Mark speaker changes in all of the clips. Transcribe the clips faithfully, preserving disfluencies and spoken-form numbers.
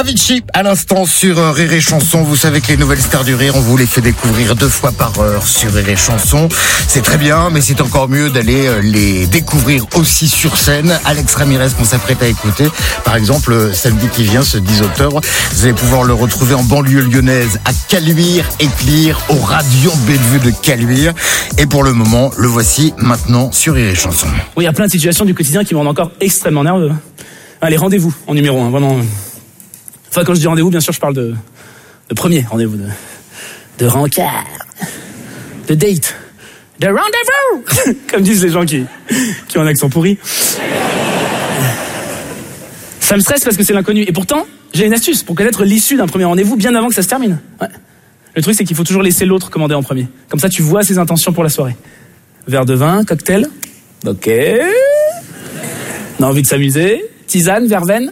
Speaker 1: Avicii, à l'instant sur Rire et Chanson. Vous savez que les nouvelles stars du rire, on vous les fait découvrir deux fois par heure sur Rire et Chanson. C'est très bien, mais c'est encore mieux d'aller les découvrir aussi sur scène. Alex Ramirez, qu'on s'apprête à écouter, par exemple, samedi qui vient, ce dix octobre, vous allez pouvoir le retrouver en banlieue lyonnaise, à Caluire et Clear, au Radion Bellevue de Caluire. Et pour le moment, le voici maintenant sur Rire et Chanson.
Speaker 2: Oui, il y a plein de situations du quotidien qui me rendent encore extrêmement nerveux. Allez, rendez-vous en numéro un, vraiment. Enfin, quand je dis rendez-vous, bien sûr, je parle de, de premier rendez-vous, de, de rencard, de date, de rendez-vous, comme disent les gens qui, qui ont un accent pourri. Ça me stresse parce que c'est l'inconnu. Et pourtant, j'ai une astuce pour connaître l'issue d'un premier rendez-vous bien avant que ça se termine. Ouais. Le truc, c'est qu'il faut toujours laisser l'autre commander en premier. Comme ça, tu vois ses intentions pour la soirée. Verre de vin, cocktail. Ok. On a envie de s'amuser. Tisane, verveine.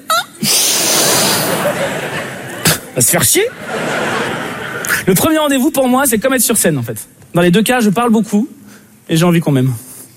Speaker 2: Va se faire chier. Le premier rendez-vous pour moi, c'est comme être sur scène en fait. Dans les deux cas, je parle beaucoup et j'ai envie qu'on m'aime.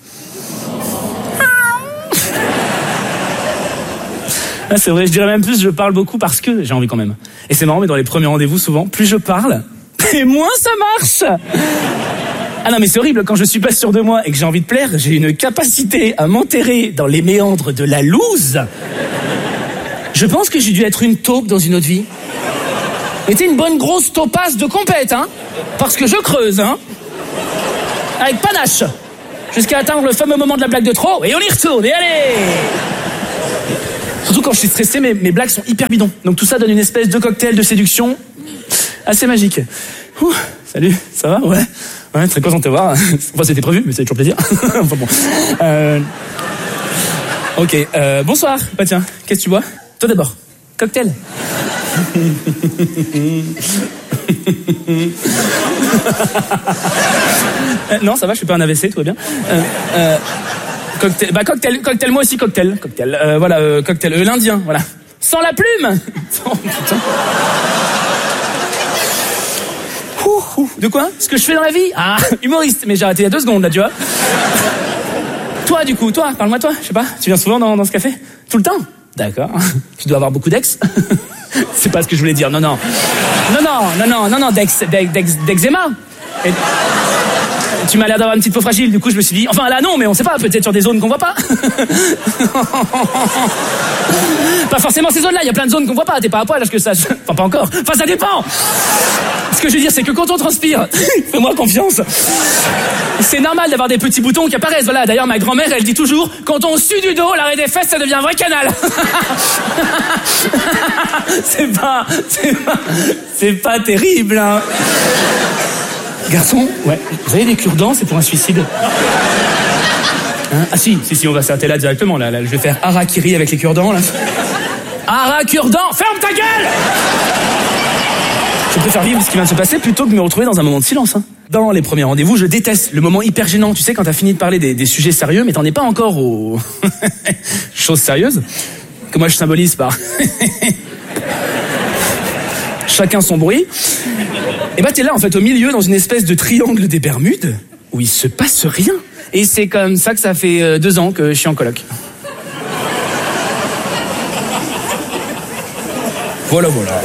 Speaker 2: Ah, c'est vrai, je dirais même plus, je parle beaucoup parce que j'ai envie qu'on m'aime. Et c'est marrant, mais dans les premiers rendez-vous, souvent, plus je parle, et moins ça marche. Ah non, mais c'est horrible, quand je suis pas sûr de moi et que j'ai envie de plaire, j'ai une capacité à m'enterrer dans les méandres de la loose. Je pense que j'ai dû être une taupe dans une autre vie. Mais t'es une bonne grosse taupasse de compète, hein. Parce que je creuse, hein. Avec panache. Jusqu'à atteindre le fameux moment de la blague de trop, et on y retourne, et allez. Surtout quand je suis stressé, mes, mes blagues sont hyper bidons. Donc tout ça donne une espèce de cocktail de séduction assez magique. Ouh, salut, ça va? Ouais. Ouais, très content de te voir. Enfin, c'était prévu, mais ça fait toujours plaisir. Enfin bon. Euh... Ok, euh, bonsoir. Bah tiens, qu'est-ce que tu bois? Toi d'abord. Cocktail. euh, non, ça va, je fais pas un A V C, tout va bien. Euh, euh, cocktail, bah cocktail, cocktail, moi aussi cocktail, cocktail. Euh, voilà, euh, cocktail, euh, l'Indien, voilà. Sans la plume. Oh, putain. Ouh, ouh. De quoi? Ce que je fais dans la vie? Ah, humoriste. Mais j'ai arrêté il y a deux secondes là, tu vois. Toi, du coup, toi, parle-moi de toi. Je sais pas. Tu viens souvent dans, dans ce café? Tout le temps? D'accord. Tu dois avoir beaucoup d'ex. C'est pas ce que je voulais dire. Non, non, non, non, non, non, non, non, d'ex, d'ex, d'eczéma. Et... Tu m'as l'air d'avoir une petite peau fragile. Du coup, je me suis dit, enfin là, non, mais on sait pas. Peut-être sur des zones qu'on voit pas. Pas forcément ces zones-là. Il y a plein de zones qu'on voit pas. T'es pas à poil, parce que ça. Enfin, pas encore. Enfin, ça dépend. Ce que je veux dire, c'est que quand on transpire, fais-moi confiance. C'est normal d'avoir des petits boutons qui apparaissent. Voilà. D'ailleurs, ma grand-mère, elle dit toujours, quand on sue du dos, l'arrêt des fesses, ça devient un vrai canal. c'est pas, c'est pas, c'est pas terrible, hein. Garçon, ouais. Vous avez des cure-dents, c'est pour un suicide. Hein? Ah si, si, si, on va s'arrêter là directement. Là, là, je vais faire harakiri avec les cure-dents, là. Hara-cure-dents, ferme ta gueule! Je préfère vivre ce qui vient de se passer plutôt que de me retrouver dans un moment de silence. Hein. Dans les premiers rendez-vous, je déteste le moment hyper gênant. Tu sais, quand t'as fini de parler des, des sujets sérieux, mais t'en es pas encore aux choses sérieuses, que moi je symbolise par chacun son bruit. Et bah t'es là en fait au milieu dans une espèce de triangle des Bermudes où il se passe rien. Et c'est comme ça que ça fait euh, deux ans que je suis en coloc. Voilà, voilà.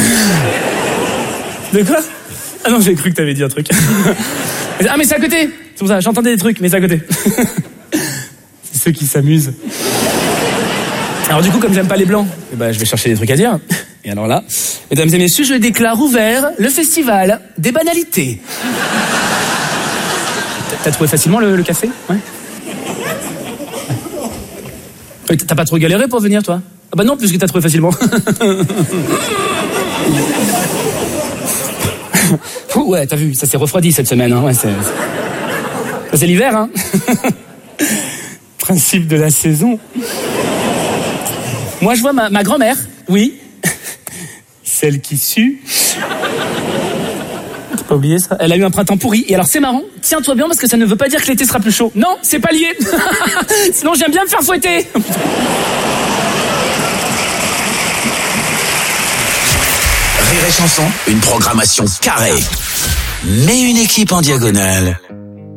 Speaker 2: De quoi? Ah non, j'ai cru que t'avais dit un truc. Ah mais c'est à côté. C'est pour ça, j'entendais des trucs, mais c'est à côté. C'est ceux qui s'amusent. Alors du coup, comme j'aime pas les blancs, eh ben, je vais chercher des trucs à dire. Et alors là, mesdames et messieurs, je déclare ouvert le festival des banalités. T'as trouvé facilement le, le café? Ouais. Ouais. T'as pas trop galéré pour venir, toi? Ah bah non, puisque t'as trouvé facilement. Ouh, ouais, t'as vu, ça s'est refroidi cette semaine. Hein. Ouais, c'est... Ça, c'est l'hiver, hein. Principe de la saison. Moi, je vois ma, ma grand-mère, oui, celle qui sue. T'as pas oublié ça? Elle a eu un printemps pourri. Et alors, c'est marrant. Tiens-toi bien parce que ça ne veut pas dire que l'été sera plus chaud. Non, c'est pas lié. Sinon, j'aime bien me faire fouetter.
Speaker 3: Rire et Chanson, une programmation carrée, mais une équipe en diagonale.